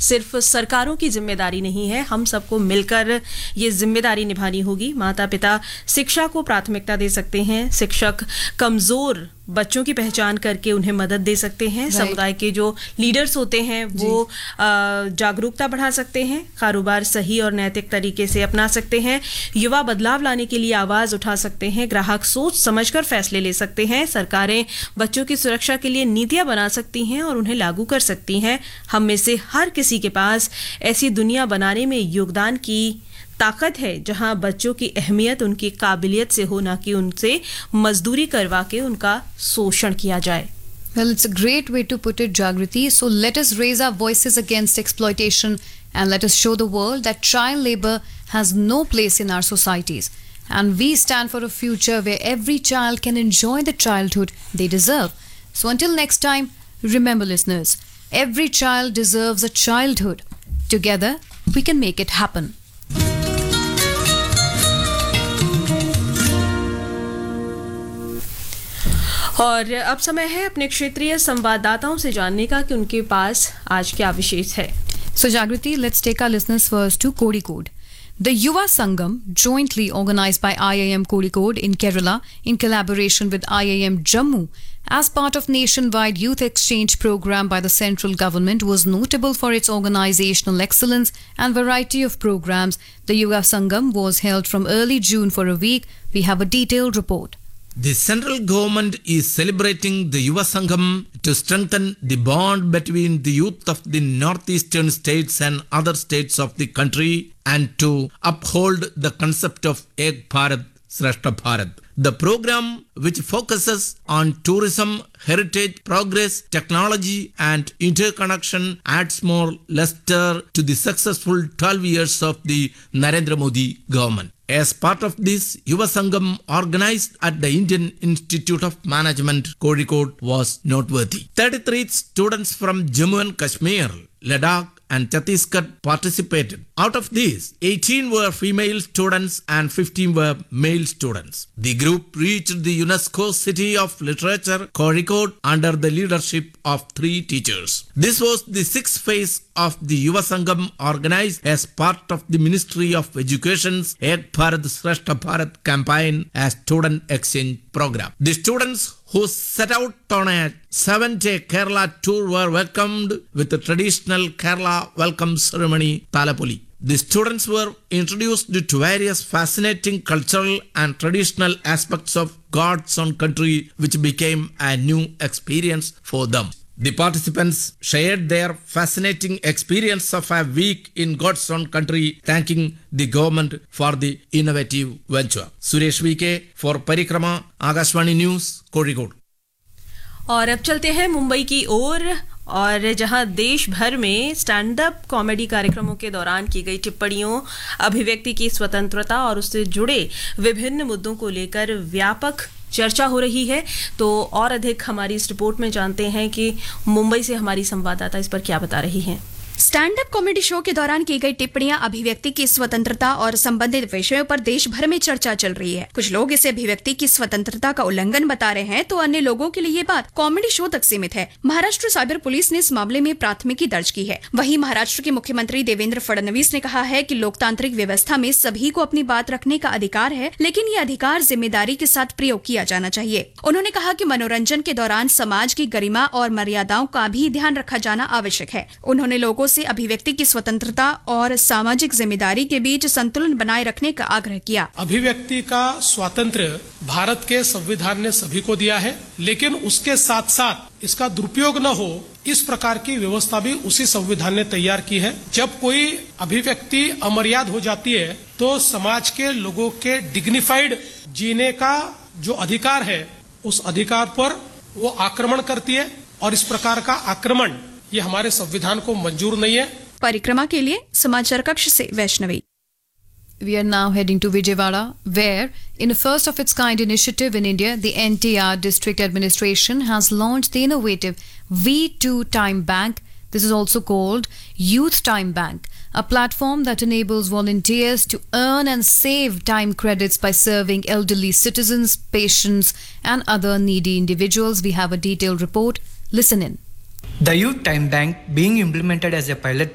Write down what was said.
सिर्फ सरकारों की जिम्मेदारी नहीं है, हम सबको मिलकर ये जिम्मेदारी निभानी होगी। माता पिता शिक्षा को प्राथमिकता दे सकते हैं, शिक्षक कमजोर बच्चों की पहचान करके उन्हें मदद दे सकते हैं, समुदाय के जो लीडर्स होते हैं वो जागरूकता बढ़ा सकते हैं, कारोबार सही और नैतिक तरीके से अपना सकते हैं, युवा बदलाव लाने के लिए आवाज उठा सकते हैं, ग्राहक सोच समझकर फैसले ले सकते हैं, सरकारें बच्चों की सुरक्षा के लिए नीतियां बना सकती हैं और उन्हें लागू कर सकती हैं। हम में से हर किसी के पास ऐसी दुनिया बनाने में योगदान की ताकत है जहां बच्चों की अहमियत उनकी काबिलियत से हो, ना कि उनसे मजदूरी करवा के उनका शोषण किया जाए। Well, it's a great way to put it, Jagriti. So let us raise our voices against exploitation and let us show the world that child labor has no place in our societies. And we stand for a future where every child can enjoy the childhood they deserve. So until next time, remember listeners, every child deserves a childhood. Together, we can make it happen. और अब समय है अपने क्षेत्रीय संवाददाताओं से जानने का कि उनके पास आज क्या विशेष है। So Jagriti, let's take our listeners first to Kozhikode. The Yuva Sangam, jointly organized by IIM Kozhikode in Kerala in collaboration with IIM Jammu as part of nationwide youth exchange program by the central government, was notable for its organizational excellence and variety of programs. The Yuva Sangam was held from early June for a week. We have a detailed report. The central government is celebrating the Yuva Sangam to strengthen the bond between the youth of the northeastern states and other states of the country and to uphold the concept of Ek Bharat Shrestha Bharat. The program, which focuses on tourism, heritage, progress, technology and interconnection, adds more luster to the successful 12 years of the Narendra Modi government. As part of this, Yuva Sangam organized at the Indian Institute of Management, Kozhikode, was noteworthy. 33 students from Jammu and Kashmir, Ladakh and Chhattisgarh participated. Out of these, 18 were female students and 15 were male students. The group reached the UNESCO City of Literature, Kozhikode, under the leadership of 3 teachers. This was the 6th phase of the Yuva Sangam, organized as part of the Ministry of Education's Ek Bharat Shrestha Bharat campaign as student exchange program. The students who set out on a 7-day Kerala tour were welcomed with the traditional Kerala welcome ceremony, Talapuli. The students were introduced to various fascinating cultural and traditional aspects of God's own country, which became a new experience for them. The participants shared their fascinating experience of a week in God's own country, thanking the government for the innovative venture. Suresh VK for Parikrama, Akashvani News, Kozhikode. और अब चलते हैं मुंबई की ओर, और जहां देश भर में स्टैंड अप कॉमेडी कार्यक्रमों के दौरान की गई टिप्पणियों, अभिव्यक्ति की स्वतंत्रता और उससे जुड़े विभिन्न मुद्दों को लेकर व्यापक चर्चा हो रही है। तो और अधिक हमारी इस रिपोर्ट में जानते हैं कि मुंबई से हमारी संवाददाता इस पर क्या बता रही हैं। स्टैंड अप कॉमेडी शो के दौरान की गई टिप्पणियां अभिव्यक्ति की स्वतंत्रता और संबंधित विषयों पर देश भर में चर्चा चल रही है। कुछ लोग इसे अभिव्यक्ति की स्वतंत्रता का उल्लंघन बता रहे हैं, तो अन्य लोगों के लिए ये बात कॉमेडी शो तक सीमित है। महाराष्ट्र साइबर पुलिस ने इस मामले में प्राथमिकी दर्ज की है। वहीं महाराष्ट्र के मुख्यमंत्री देवेंद्र फडणवीस ने कहा है कि लोकतांत्रिक व्यवस्था में सभी को अपनी बात रखने का अधिकार है, लेकिन ये अधिकार जिम्मेदारी के साथ प्रयोग किया जाना चाहिए। उन्होंने कहा कि मनोरंजन के दौरान समाज की गरिमा और मर्यादाओं का भी ध्यान रखा जाना आवश्यक है। उन्होंने लोगों से अभिव्यक्ति की स्वतंत्रता और सामाजिक जिम्मेदारी के बीच संतुलन बनाए रखने का आग्रह किया। अभिव्यक्ति का स्वातंत्र्य भारत के संविधान ने सभी को दिया है, लेकिन उसके साथ साथ इसका दुरुपयोग न हो, इस प्रकार की व्यवस्था भी उसी संविधान ने तैयार की है। जब कोई अभिव्यक्ति अमर्याद हो जाती है तो समाज के लोगों के डिग्निफाइड जीने का जो अधिकार है, उस अधिकार पर वो आक्रमण करती है, और इस प्रकार का आक्रमण ये हमारे संविधान को मंजूर नहीं है। परिक्रमा के लिए समाचार कक्ष से Vaishnavi. We are now heading to Vijayawada, where, in a first of its kind initiative in India, the NTR District Administration has launched the innovative V2 Time Bank. This is also called Youth Time Bank, a platform that enables volunteers to earn and save time credits by serving elderly citizens, patients, and other needy individuals. We have a detailed report. Listen in. The Youth Time Bank, being implemented as a pilot